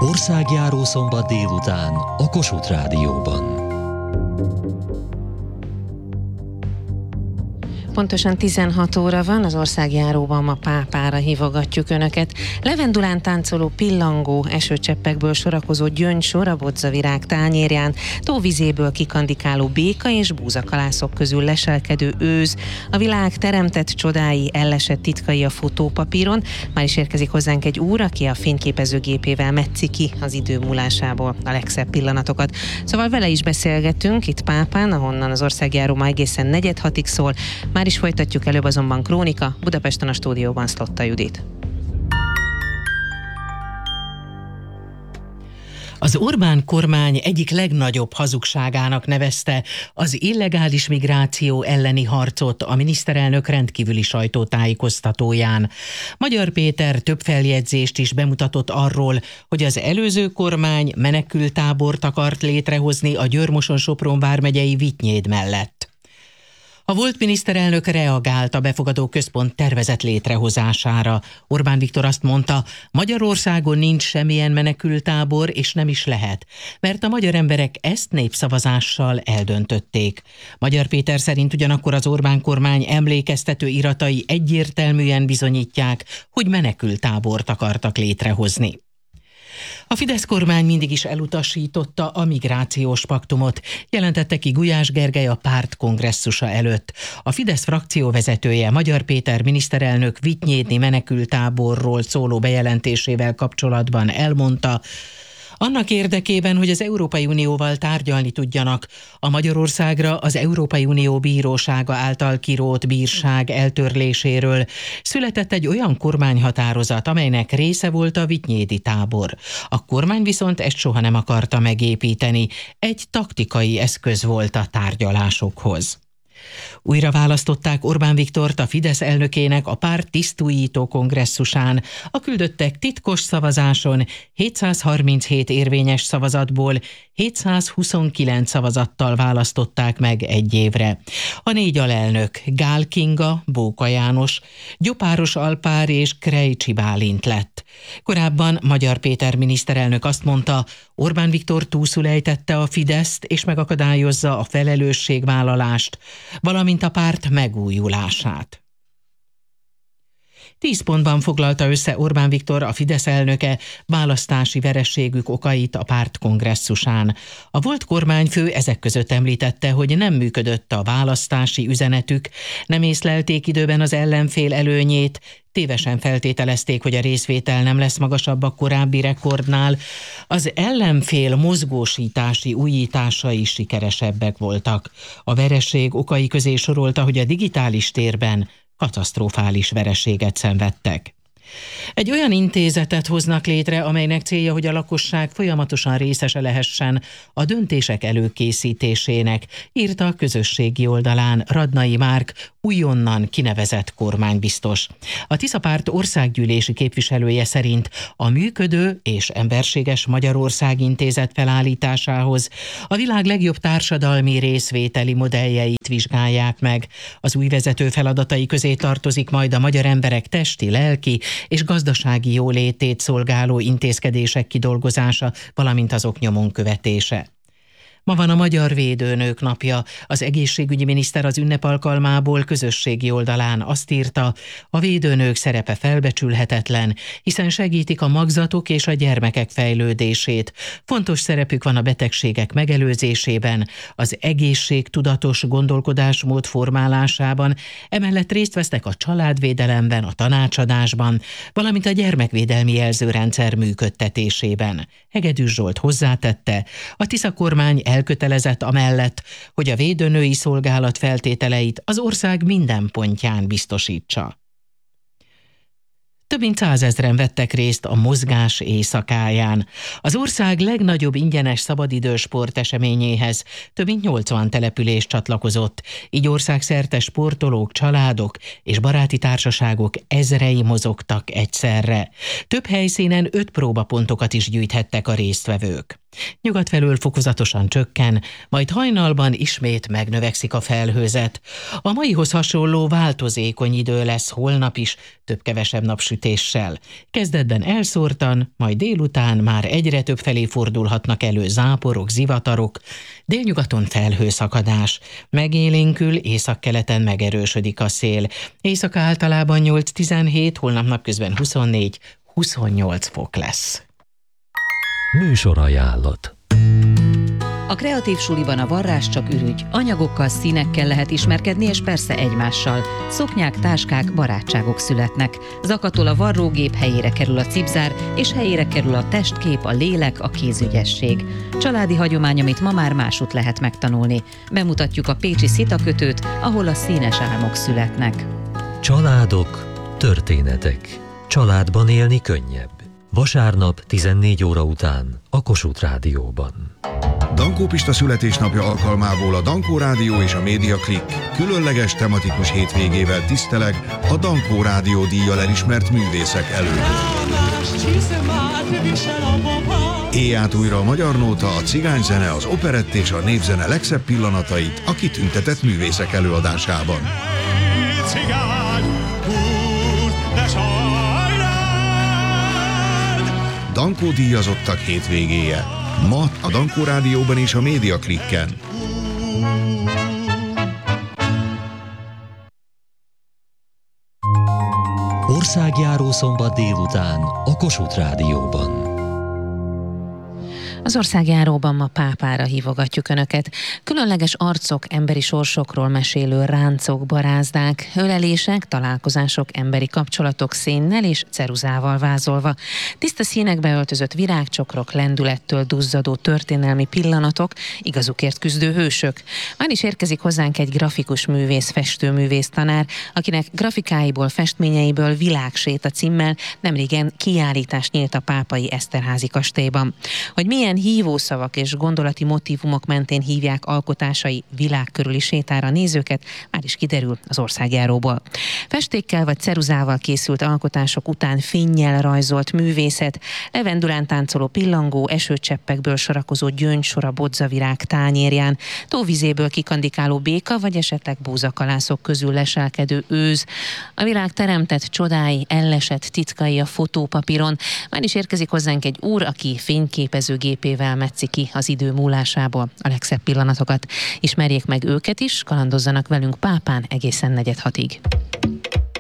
Országjáró szombat délután a Kossuth Rádióban. Pontosan 16 óra van, az országjáróban ma Pápára hívogatjuk Önöket. Levendulán táncoló pillangó, esőcseppekből sorakozó gyöngysor a bodzavirág tányérján, tóvizéből kikandikáló béka és búzakalászok közül leselkedő őz, a világ teremtett csodái, ellesett titkai a fotópapíron. Már is érkezik hozzánk egy úr, aki a fényképezőgépével metszi ki az idő múlásából a legszebb pillanatokat. Szóval vele is beszélgetünk itt Pápán, ahonnan az országjáró ma egészen 4:06-ig szól. Már is folytatjuk, előbb azonban krónika, Budapesten a stúdióban Szlotta Judit. Az Orbán kormány egyik legnagyobb hazugságának nevezte az illegális migráció elleni harcot a miniszterelnök rendkívüli sajtótájékoztatóján. Magyar Péter több feljegyzést is bemutatott arról, hogy az előző kormány menekülttábort akart létrehozni a Győr-Moson-Sopron vármegyei Vitynéd mellett. A volt miniszterelnök reagált a befogadó központ tervezett létrehozására. Orbán Viktor azt mondta, Magyarországon nincs semmilyen menekülttábor, és nem is lehet, mert a magyar emberek ezt népszavazással eldöntötték. Magyar Péter szerint ugyanakkor az Orbán kormány emlékeztető iratai egyértelműen bizonyítják, hogy menekülttábort akartak létrehozni. A Fidesz kormány mindig is elutasította a migrációs paktumot, jelentette ki Gulyás Gergely a párt kongresszusa előtt. A Fidesz frakcióvezetője Magyar Péter miniszterelnök vitynédi menekülttáborról szóló bejelentésével kapcsolatban elmondta, annak érdekében, hogy az Európai Unióval tárgyalni tudjanak, a Magyarországra az Európai Unió bírósága által kirótt bírság eltörléséről született egy olyan kormányhatározat, amelynek része volt a vitynédi tábor. A kormány viszont ezt soha nem akarta megépíteni, egy taktikai eszköz volt a tárgyalásokhoz. Újra választották Orbán Viktort a Fidesz elnökének a párt tisztújító kongresszusán. A küldöttek titkos szavazáson 737 érvényes szavazatból 729 szavazattal választották meg egy évre. A 4 alelnök Gál Kinga, Bóka János, Gyopáros Alpár és Krejcsi Bálint lett. Korábban Magyar Péter miniszterelnök azt mondta, Orbán Viktor túlszul ejtette a Fideszt és megakadályozza a felelősségvállalást, valamint a párt megújulását. 10 pontban foglalta össze Orbán Viktor, a Fidesz elnöke választási vereségük okait a párt kongresszusán. A volt kormányfő ezek között említette, hogy nem működött a választási üzenetük, nem észlelték időben az ellenfél előnyét, tévesen feltételezték, hogy a részvétel nem lesz magasabb a korábbi rekordnál, az ellenfél mozgósítási újításai sikeresebbek voltak. A vereség okai közé sorolta, hogy a digitális térben katasztrofális vereséget szenvedtek. Egy olyan intézetet hoznak létre, amelynek célja, hogy a lakosság folyamatosan részese lehessen a döntések előkészítésének, írta a közösségi oldalán Radnai Márk, újonnan kinevezett kormánybiztos. A Tisza párt országgyűlési képviselője szerint a működő és emberséges Magyarország intézet felállításához a világ legjobb társadalmi részvételi modelljeit vizsgálják meg. Az új vezető feladatai közé tartozik majd a magyar emberek testi, lelki és gazdasági jólétét szolgáló intézkedések kidolgozása, valamint azok nyomon követése. Ma van a Magyar Védőnők napja. Az egészségügyi miniszter az ünnep alkalmából közösségi oldalán azt írta, a védőnők szerepe felbecsülhetetlen, hiszen segítik a magzatok és a gyermekek fejlődését. Fontos szerepük van a betegségek megelőzésében, az egészségtudatos gondolkodásmód formálásában, emellett részt vesznek a családvédelemben, a tanácsadásban, valamint a gyermekvédelmi jelzőrendszer működtetésében. Hegedűs Zsolt hozzátette, a Tisza kormány elkötelezett amellett, hogy a védőnői szolgálat feltételeit az ország minden pontján biztosítsa. Több mint 100 000 vettek részt a Mozgás éjszakáján. Az ország legnagyobb ingyenes szabadidős sporteseményéhez több mint 80 település csatlakozott, így országszerte sportolók, családok és baráti társaságok ezrei mozogtak egyszerre. Több helyszínen 5 próbapontokat is gyűjthettek a résztvevők. Nyugat felől fokozatosan csökken, majd hajnalban ismét megnövekszik a felhőzet. A maihoz hasonló változékony idő lesz holnap is, több-kevesebb napsütéssel. Kezdetben elszórtan, majd délután már egyre több felé fordulhatnak elő záporok, zivatarok, délnyugaton felhőszakadás. Megélénkül, északkeleten megerősödik a szél. Éjszaka általában 8-17, holnap napközben 24-28 fok lesz. Műsorajánlat. A Kreatív Suliban a varrás csak ürügy. Anyagokkal, színekkel lehet ismerkedni, és persze egymással. Szoknyák, táskák, barátságok születnek. Zakatol a varrógép, helyére kerül a cipzár, és helyére kerül a testkép, a lélek, a kézügyesség. Családi hagyomány, amit ma már másút lehet megtanulni. Bemutatjuk a pécsi szitakötőt, ahol a színes álmok születnek. Családok, történetek. Családban élni könnyebb. Vasárnap 14 óra után a Kossuth Rádióban. Dankó Pista születésnapja alkalmából a Dankó Rádió és a Média Klik különleges tematikus hétvégével tiszteleg a Dankó Rádió díjjal elismert művészek előtt. Éjját újra a magyar nóta, a cigányzene, az operett és a népzene legszebb pillanatait a kitüntetett művészek előadásában. Dankó díjazottak hétvégéje. Ma a Dankó Rádióban és a Média Klikken. Országjáró szombat délután a Kossuth Rádióban. Az országjáróban ma pápára hívogatjuk Önöket. Különleges arcok, emberi sorsokról mesélő ráncok, barázdák, ölelések, találkozások, emberi kapcsolatok színnel és ceruzával vázolva. Tiszta színekbe öltözött virágcsokrok, lendülettől duzzadó történelmi pillanatok, igazukért küzdő hősök. Már is érkezik hozzánk egy grafikus művész, festőművész tanár, akinek grafikáiból, festményeiből Világséta címmel nemrégen kiállítás nyílt a Pápai Eszterházy kastélyban. Hogy milyen hívószavak és gondolati motívumok mentén hívják alkotásai világkörüli sétára nézőket, már is kiderül az országjáróból. Festékkel vagy ceruzával készült alkotások után fénnyel rajzolt művészet, levendulán táncoló pillangó, esőcseppekből sorakozó gyöngysor a bodzavirág tányérján, tóvizéből kikandikáló béka, vagy esetleg búzakalászok közül leselkedő őz. A világ teremtett csodái, ellesett titkai a fotópapíron. Már is érkezik hozzánk egy úr, aki fényképezőgépével metszi ki az idő múlásából a legszebb pillanatokat. Ismerjék meg őket is, kalandozzanak velünk Pápán egészen 4:30.